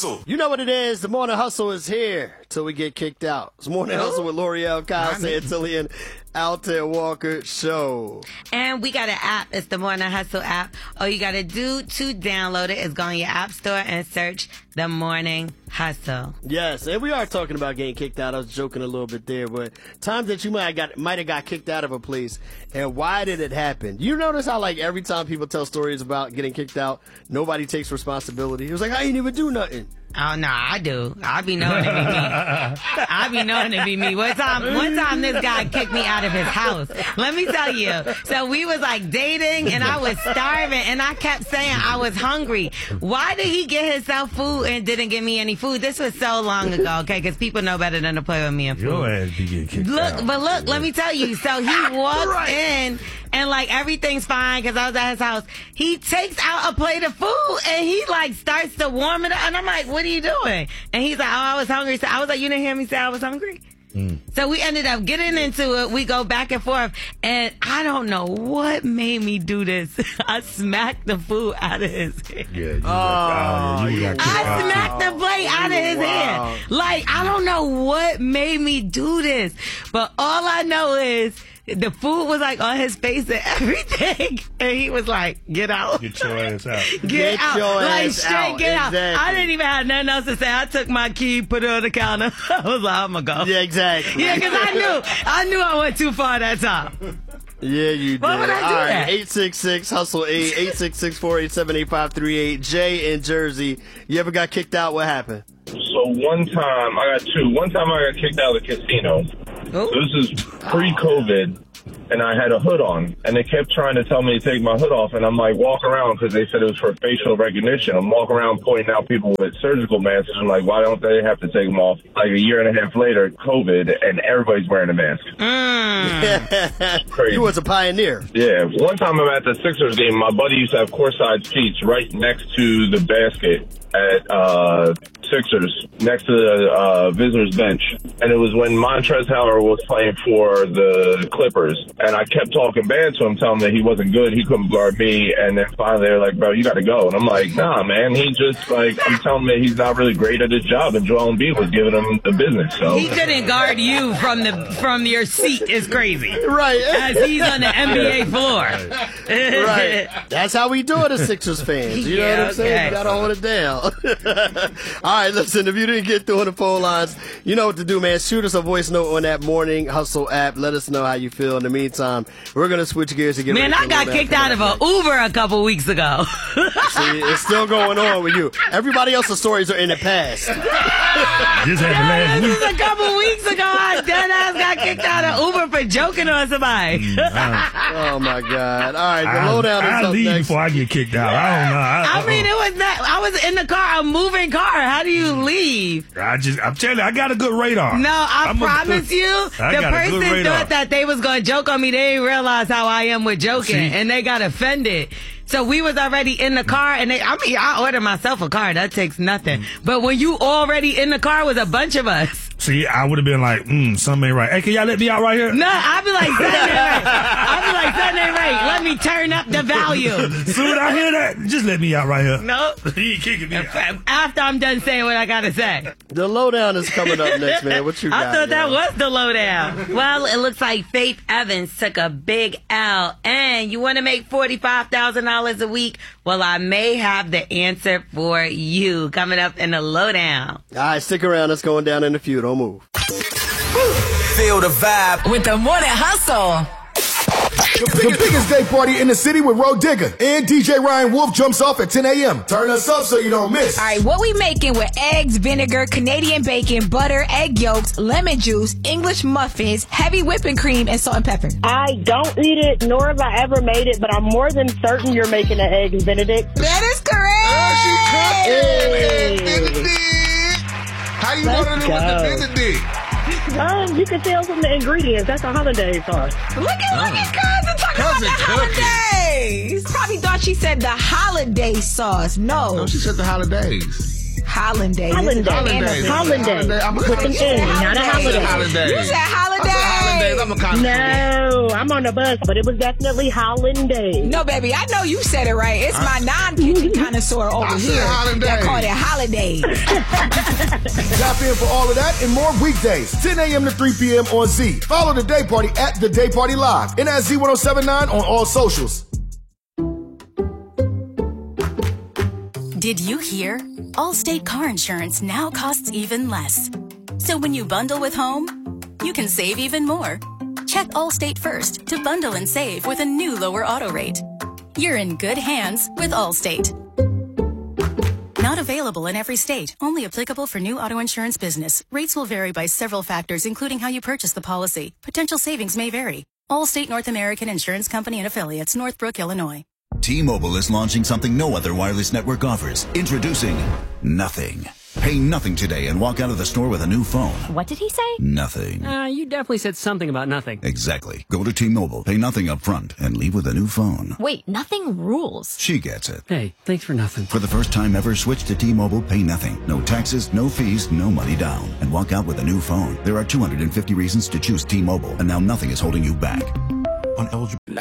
Hustle. You know what it is. The Morning Hustle is here till we get kicked out. It's Morning Hustle with L'Oreal, Kyle Santillan, Altair Walker Show. And we got an app. It's the Morning Hustle app. All you got to do to download it is go on your app store and search the Morning Hustle. Yes, and we are talking about getting kicked out. I was joking a little bit there, but times that you might have got kicked out of a place, and why did it happen? You notice how, like, every time people tell stories about getting kicked out, nobody takes responsibility. It was like, I ain't even do nothing. Oh, no, I do. I be knowing it be me. I be knowing it be me. One time this guy kicked me out of his house. Let me tell you. So we was like dating and I was starving and I kept saying I was hungry. Why did he get himself food and didn't give me any food? This was so long ago, okay? Because people know better than to play with me and food. Your ass be getting kicked out. But look, let me tell you. So he walked in and like everything's fine because I was at his house. He takes out a plate of food and he like starts to warm it up. And I'm like, what are you doing? And he's like, oh, I was hungry. So I was like, you didn't hear me say I was hungry? So we ended up getting into it. We go back and forth. And I don't know what made me do this. I smacked the food out of his hand. I smacked the plate out of his hand. Like, I don't know what made me do this. But all I know is the food was like on his face and everything. And he was like, get out. Get your ass out. Get out. Your like, ass straight out. get Exactly. out. I didn't even have nothing else to say. I took my key, put it on the counter. I was like, I'm going to go. Yeah, exactly. Yeah, because I knew I went too far that time. Yeah, you did. Why would I do that? 866-HUSTLE-8, 866-487-8538. Jay in Jersey. You ever got kicked out? What happened? So one time, I got two. One time I got kicked out of the casino. So this is pre-COVID, and I had a hood on, and they kept trying to tell me to take my hood off, and I'm like, walk around, because they said it was for facial recognition. I'm walking around pointing out people with surgical masks, and I'm like, why don't they have to take them off? Like a year and a half later, COVID, and everybody's wearing a mask. Crazy. You was a pioneer. Yeah. One time I'm at the Sixers game, my buddy used to have courtside seats right next to the basket at Sixers, next to the visitors bench. And it was when Montrezl Harrell was playing for the Clippers. And I kept talking bad to him, telling him that he wasn't good, he couldn't guard me. And then finally they're like, bro, you got to go. And I'm like, nah, man, he just, like, I'm telling him that he's not really great at his job. And Joel Embiid was giving him the business. So He couldn't guard you from your seat is crazy. Right. As he's on the NBA floor. Right. That's how we do it as Sixers fans. You know what I'm saying? okay. You got to hold it down. All right, listen, if you didn't get through on the phone lines, you know what to do, man. Shoot us a voice note on that Morning Hustle app. Let us know how you feel. In the meantime, we're going to switch gears and get Man, I got kicked out of an Uber a couple weeks ago. See, it's still going on with you. Everybody else's stories are in the past. Just had the last This week. is a couple weeks ago. I deadass got kicked out of Uber for joking on somebody. Oh, my God. All right, the lowdown is I'll up leave next. before I get kicked out. I don't know. I mean, it was not. I was in the car, a moving car. How do you leave? I'm telling you, I got a good radar. No, I promise you, the got a good person radar. thought that they was going to joke on me. They didn't realize how I am with joking, and they got offended. So we was already in the car, and I ordered myself a car. That takes nothing. But when you already in the car with a bunch of us. See, I would have been like, something ain't right. Hey, can y'all let me out right here? No, I'd be like, something ain't right. I'd be like, something ain't right. Let me turn up the volume. Soon I hear that, just let me out right here. No. He ain't kicking me out. After I'm done saying what I got to say. The lowdown is coming up next, man. What you got? I thought that yo? was the lowdown. Well, it looks like Faith Evans took a big L. And you want to make $45,000 a week? Well, I may have the answer for you coming up in the lowdown. All right, stick around. It's going down in a few. Don't move. Feel the vibe. With the Morning Hustle. The biggest day party in the city with Roe Digger. And DJ Ryan Wolf jumps off at 10 a.m. Turn us up so you don't miss. All right, what we making with eggs, vinegar, Canadian bacon, butter, egg yolks, lemon juice, English muffins, heavy whipping cream, and salt and pepper. I don't eat it, nor have I ever made it, but I'm more than certain you're making an eggs Benedict. That is correct. How you know that it was the Benedict? You can tell from the ingredients. That's a holiday sauce. Look at cousin talking about the holidays. Probably thought she said the holiday sauce. No, she said the holidays. Hollandaise. Hollandaise. With an N, not a holiday. You said holiday. No, I'm on the bus, but it was definitely Hollandaise. No, baby, I know you said it right. It's my non-kitchen kind of dinosaur over here that called it holidays. Tap in for all of that and more weekdays, 10 a.m. to 3 p.m. on Z. Follow The Day Party at The Day Party Live and at Z1079 on all socials. Did you hear? Allstate car insurance now costs even less. So when you bundle with home, you can save even more. Check Allstate first to bundle and save with a new lower auto rate. You're in good hands with Allstate. Not available in every state. Only applicable for new auto insurance business. Rates will vary by several factors, including how you purchase the policy. Potential savings may vary. Allstate North American Insurance Company and Affiliates, Northbrook, Illinois. T-Mobile is launching something no other wireless network offers. Introducing Nothing. Pay nothing today and walk out of the store with a new phone. What did he say? Nothing. You definitely said something about nothing. Exactly. Go to T-Mobile, pay nothing up front, and leave with a new phone. Wait, nothing rules. She gets it. Hey, thanks for nothing. For the first time ever, switch to T-Mobile, pay nothing. No taxes, no fees, no money down. And walk out with a new phone. There are 250 reasons to choose T-Mobile, and now nothing is holding you back. On eligible.